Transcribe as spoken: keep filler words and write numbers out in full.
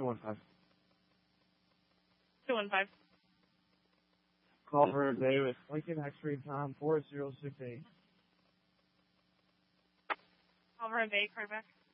two one five. two one five. Call for Bay with Lincoln X-ray Tom four zero six eight. Call for Bay, card back.